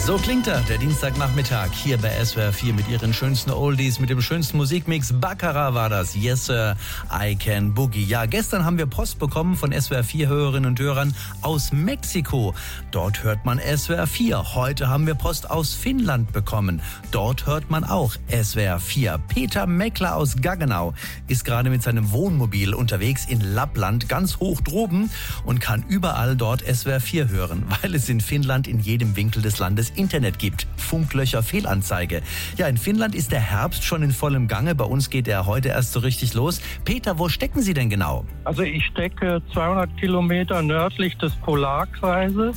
So klingt er, der Dienstagnachmittag hier bei SWR 4 mit ihren schönsten Oldies, mit dem schönsten Musikmix. Baccarat war das. Yes, Sir, I Can Boogie. Ja, gestern haben wir Post bekommen von SWR 4 Hörerinnen und Hörern aus Mexiko. Dort hört man SWR 4. Heute haben wir Post aus Finnland bekommen. Dort hört man auch SWR 4. Peter Meckler aus Gaggenau ist gerade mit seinem Wohnmobil unterwegs in Lappland, ganz hoch droben, und kann überall dort SWR 4 hören, weil es in Finnland in jedem Winkel des Landes Internet gibt. Funklöcher, Fehlanzeige. Ja, in Finnland ist der Herbst schon in vollem Gange. Bei uns geht er heute erst so richtig los. Peter, wo stecken Sie denn genau? Also ich stecke 200 Kilometer nördlich des Polarkreises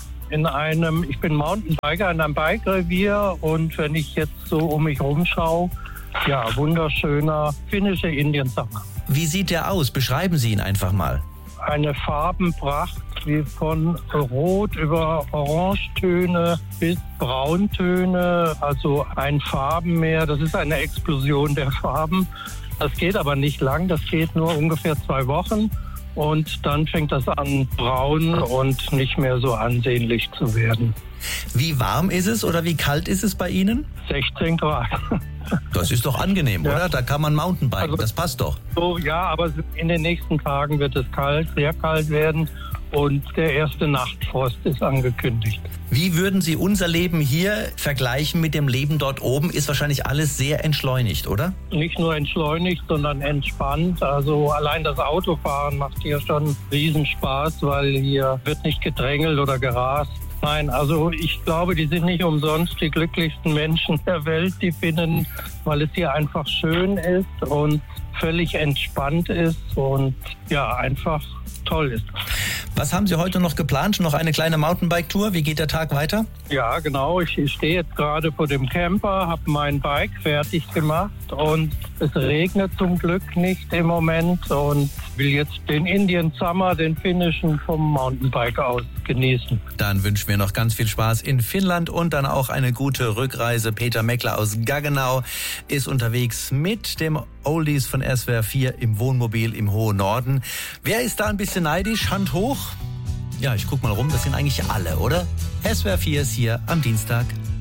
ich bin Mountainbiker in einem Bikerevier, und wenn ich jetzt so um mich rumschaue, ja, wunderschöner finnischer Indian Summer. Wie sieht der aus? Beschreiben Sie ihn einfach mal. Eine Farbenpracht wie von Rot über Orangetöne bis Brauntöne, also ein Farbenmeer. Das ist eine Explosion der Farben. Das geht aber nicht lang, das geht nur ungefähr 2 Wochen. Und dann fängt das an, braun und nicht mehr so ansehnlich zu werden. Wie warm ist es oder wie kalt ist es bei Ihnen? 16 Grad. Das ist doch angenehm, ja, oder? Da kann man Mountainbiken, also, das passt doch. So, ja, aber in den nächsten Tagen wird es kalt, sehr kalt werden. Und der erste Nachtfrost ist angekündigt. Wie würden Sie unser Leben hier vergleichen mit dem Leben dort oben? Ist wahrscheinlich alles sehr entschleunigt, oder? Nicht nur entschleunigt, sondern entspannt. Also allein das Autofahren macht hier schon Riesenspaß, weil hier wird nicht gedrängelt oder gerast. Nein, also ich glaube, die sind nicht umsonst die glücklichsten Menschen der Welt, die Finnen, weil es hier einfach schön ist und völlig entspannt ist und ja, einfach toll ist. Was haben Sie heute noch geplant? Noch eine kleine Mountainbike-Tour? Wie geht der Tag weiter? Ja, genau. Ich stehe jetzt gerade vor dem Camper, habe mein Bike fertig gemacht und es regnet zum Glück nicht im Moment und will jetzt den Indian Summer, den finnischen, vom Mountainbike aus genießen. Dann wünschen wir noch ganz viel Spaß in Finnland und dann auch eine gute Rückreise. Peter Meckler aus Gaggenau ist unterwegs mit dem Oldies von SWR 4 im Wohnmobil im hohen Norden. Wer ist da ein bisschen neidisch? Hand hoch. Ja, ich guck mal rum, das sind eigentlich alle, oder? SWR 4 ist hier am Dienstag.